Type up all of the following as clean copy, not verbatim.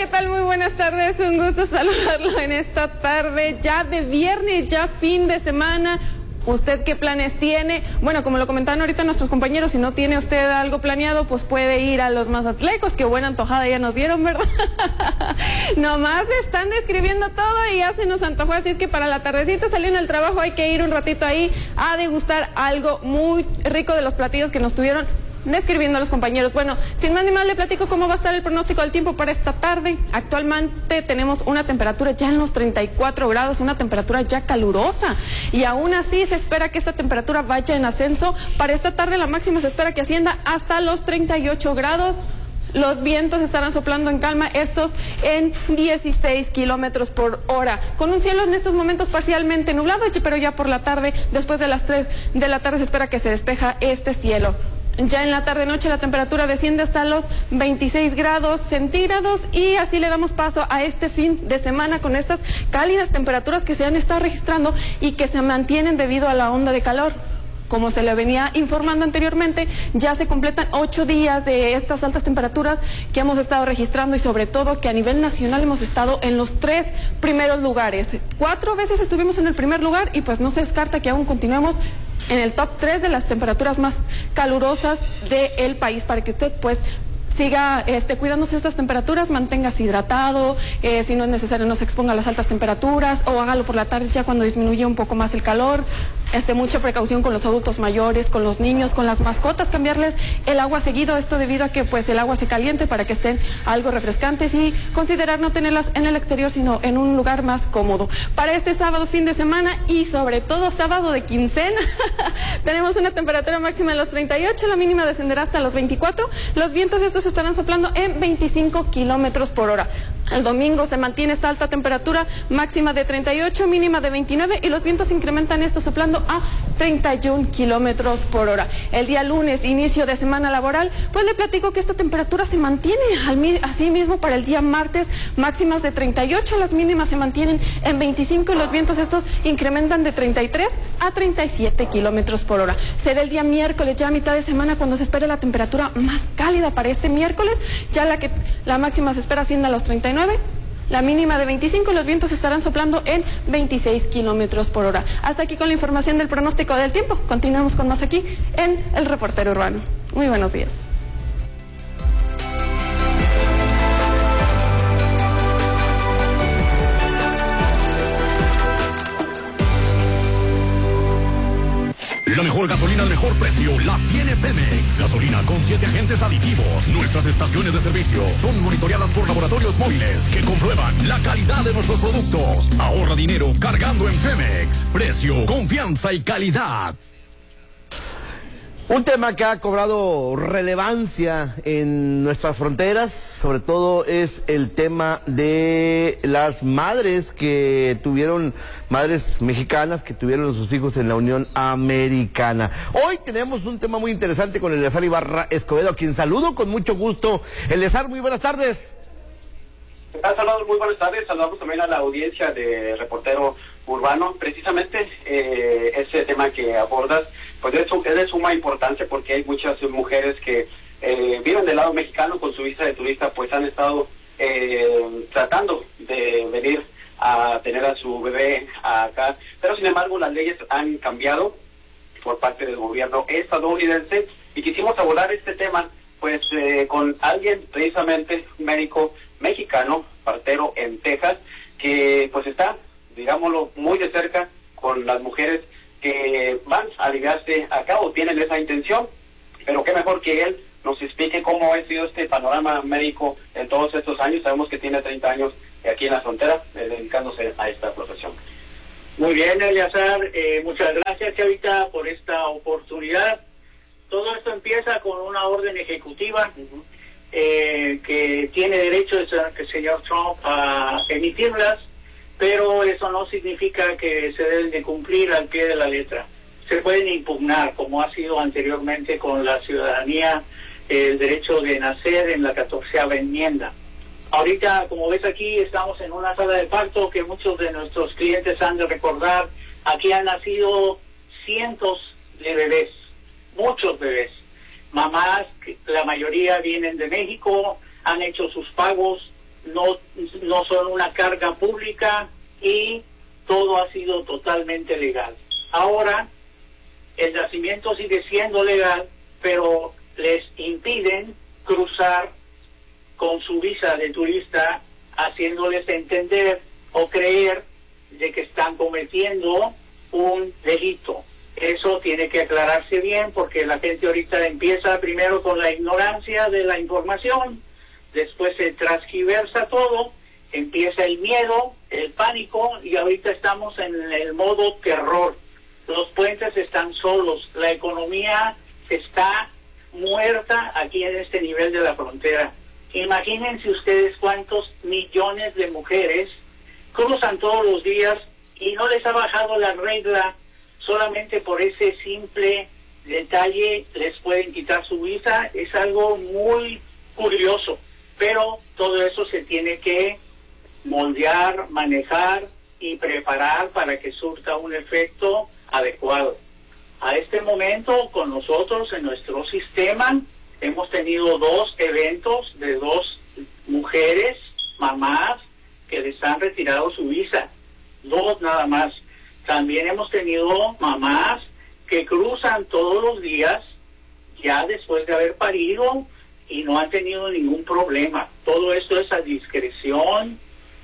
¿qué tal? Muy buenas tardes, un gusto saludarlo en esta tarde, ya de viernes, ya fin de semana. ¿Usted qué planes tiene? Bueno, como lo comentaban ahorita nuestros compañeros, si no tiene usted algo planeado, pues puede ir a los Mazatlecos, que buena antojada ya nos dieron, ¿verdad? Nomás están describiendo todo y ya se nos antojó, así es que para la tardecita saliendo del trabajo hay que ir un ratito ahí a degustar algo muy rico de los platillos que nos tuvieron describiendo a los compañeros. Bueno, sin más ni más le platico cómo va a estar el pronóstico del tiempo para esta tarde. Actualmente tenemos una temperatura ya en los 34 grados, una temperatura ya calurosa, y aún así se espera que esta temperatura vaya en ascenso. Para esta tarde la máxima se espera que ascienda hasta los 38 grados. Los vientos estarán soplando en calma, estos en 16 kilómetros por hora, con un cielo en estos momentos parcialmente nublado, pero ya por la tarde, después de las 3 de la tarde, se espera que se despeja este cielo. Ya en la tarde-noche la temperatura desciende hasta los 26 grados centígrados y así le damos paso a este fin de semana con estas cálidas temperaturas que se han estado registrando y que se mantienen debido a la onda de calor. Como se le venía informando anteriormente, ya se completan 8 días de estas altas temperaturas que hemos estado registrando y sobre todo que a nivel nacional hemos estado en los 3 primeros lugares. 4 veces estuvimos en el primer lugar y pues no se descarta que aún continuemos en el top 3 de las temperaturas más calurosas del país, para que usted pues siga cuidándose de estas temperaturas, manténgase hidratado, si no es necesario no se exponga a las altas temperaturas o hágalo por la tarde ya cuando disminuye un poco más el calor. Mucha precaución con los adultos mayores, con los niños, con las mascotas, cambiarles el agua seguido, esto debido a que pues el agua se caliente para que estén algo refrescantes, y considerar no tenerlas en el exterior sino en un lugar más cómodo. Para este sábado fin de semana y sobre todo sábado de quincena tenemos una temperatura máxima en los 38, la mínima descenderá hasta los 24, los vientos estos estarán soplando en 25 kilómetros por hora. El domingo se mantiene esta alta temperatura, máxima de 38, mínima de 29, y los vientos incrementan esto soplando a 31 kilómetros por hora. El día lunes, inicio de semana laboral, pues le platico que esta temperatura se mantiene así mismo para el día martes, máximas de 38, las mínimas se mantienen en 25 y los vientos estos incrementan de 33 a 37 kilómetros por hora. Será el día miércoles, ya a mitad de semana, cuando se espera la temperatura más cálida para este miércoles, ya la máxima se espera ascienda a los 39, la mínima de 25 y los vientos estarán soplando en 26 kilómetros por hora. Hasta aquí con la información del pronóstico del tiempo. Continuamos con más aquí en El Reportero Urbano. Muy buenos días. La mejor gasolina al mejor precio la tiene Pemex. Gasolina con 7 agentes aditivos. Nuestras estaciones de servicio son monitoreadas por laboratorios móviles que comprueban la calidad de nuestros productos. Ahorra dinero cargando en Pemex. Precio, confianza y calidad. Un tema que ha cobrado relevancia en nuestras fronteras, sobre todo es el tema de las madres madres mexicanas que tuvieron a sus hijos en la Unión Americana. Hoy tenemos un tema muy interesante con Eleazar Ibarra Escobedo, a quien saludo con mucho gusto. Eleazar, muy buenas tardes. Saludos, muy buenas tardes. Saludamos también a la audiencia de Reportero Urbano. Precisamente ese tema que abordas pues es de suma importancia, porque hay muchas mujeres que viven del lado mexicano con su visa de turista, pues han estado tratando de venir a tener a su bebé acá, pero sin embargo las leyes han cambiado por parte del gobierno estadounidense, y quisimos abordar este tema pues con alguien, precisamente un médico mexicano, partero en Texas, que pues está, digámoslo, muy de cerca con las mujeres que van a aliviarse acá o tienen esa intención, pero qué mejor que él nos explique cómo ha sido este panorama médico en todos estos años. Sabemos que tiene 30 años aquí en la frontera dedicándose a esta profesión. Muy bien, Eleazar, muchas gracias, Chavita, por esta oportunidad. Todo esto empieza con una orden ejecutiva que tiene derecho el señor Trump a emitirlas, pero eso no significa que se deben de cumplir al pie de la letra. Se pueden impugnar, como ha sido anteriormente con la ciudadanía, el derecho de nacer en la 14ª enmienda. Ahorita, como ves aquí, estamos en una sala de parto que muchos de nuestros clientes han de recordar. Aquí han nacido cientos de bebés, muchos bebés. Mamás, la mayoría vienen de México, han hecho sus pagos no son una carga pública y todo ha sido totalmente legal. Ahora, el nacimiento sigue siendo legal, pero les impiden cruzar con su visa de turista, haciéndoles entender o creer de que están cometiendo un delito. Eso tiene que aclararse bien, porque la gente ahorita empieza primero con la ignorancia de la información, después se transgiversa todo, empieza el miedo, el pánico, y ahorita estamos en el modo terror. Los puentes están solos, la economía está muerta aquí en este nivel de la frontera. Imagínense ustedes cuántos millones de mujeres cruzan todos los días y no les ha bajado la regla. Solamente por ese simple detalle les pueden quitar su visa. Es algo muy curioso, pero todo eso se tiene que moldear, manejar y preparar para que surta un efecto adecuado. A este momento, con nosotros en nuestro sistema, hemos tenido 2 eventos de 2 mujeres, mamás, que les han retirado su visa. 2 nada más. También hemos tenido mamás que cruzan todos los días ya después de haber parido y no han tenido ningún problema. Todo esto es a discreción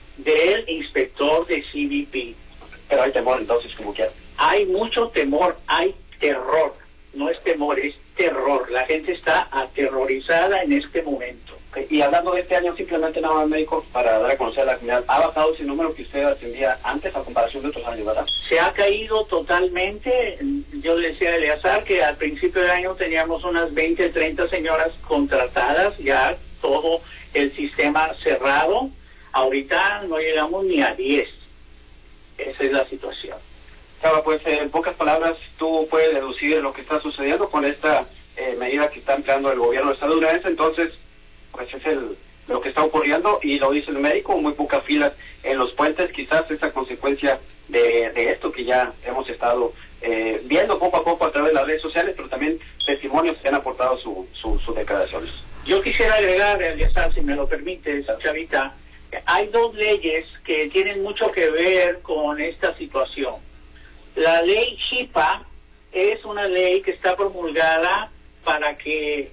del inspector de CBP. Pero hay temor entonces, como que hay mucho temor, hay terror. No es temor, es terror. La gente está aterrorizada en este momento. Y hablando de este año, simplemente nada más, médico, para dar a conocer a la comunidad, ¿ha bajado ese número que usted atendía antes a comparación de otros años, verdad? Se ha caído totalmente. Yo le decía a Eleazar que al principio del año teníamos unas 20, 30 señoras contratadas, ya todo el sistema cerrado. Ahorita no llegamos ni a 10. Esa es la situación. Claro, pues en pocas palabras, tú puedes deducir lo que está sucediendo con esta medida que está empleando el gobierno estadounidense. Entonces, pues es lo que está ocurriendo, y lo dice el médico, muy pocas filas en los puentes. Quizás esa consecuencia de esto que ya hemos estado viendo poco a poco a través de las redes sociales, pero también testimonios que han aportado sus declaraciones. Yo quisiera agregar, Eleazar, si me lo permite, Chavita, hay 2 leyes que tienen mucho que ver con esta situación. La ley HIPAA es una ley que está promulgada para que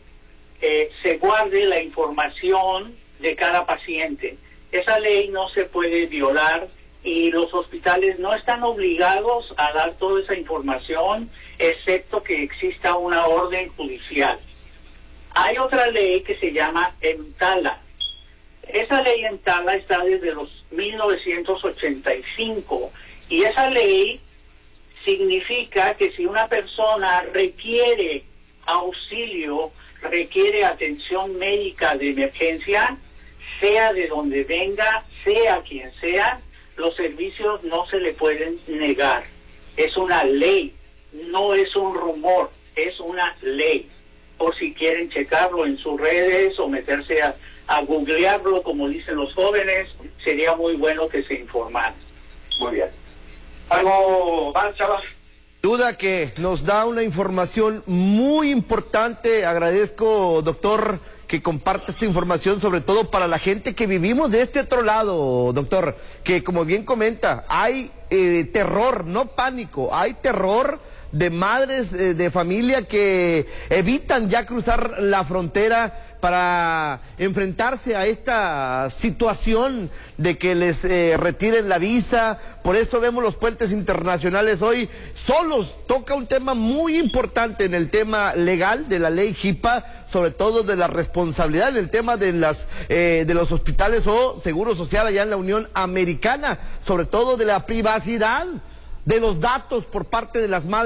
se guarde la información de cada paciente. Esa ley no se puede violar y los hospitales no están obligados a dar toda esa información, excepto que exista una orden judicial. Hay otra ley que se llama EMTALA. Esa ley EMTALA está desde los 1985, y esa ley significa que si una persona requiere auxilio, requiere atención médica de emergencia, sea de donde venga, sea quien sea, los servicios no se le pueden negar. Es una ley, no es un rumor, es una ley. Por si quieren checarlo en sus redes o meterse a googlearlo, como dicen los jóvenes, sería muy bueno que se informaran. Muy bien. ¿Algo más, Chava? Duda que nos da una información muy importante. Agradezco, doctor, que comparte esta información, sobre todo para la gente que vivimos de este otro lado, doctor, que como bien comenta, hay terror, no pánico, hay terror de madres de familia que evitan ya cruzar la frontera para enfrentarse a esta situación de que les retiren la visa. Por eso vemos los puentes internacionales hoy solos. Toca un tema muy importante en el tema legal de la ley HIPAA, sobre todo de la responsabilidad en el tema de los hospitales o seguro social allá en la Unión Americana, sobre todo de la privacidad de los datos por parte de las madres.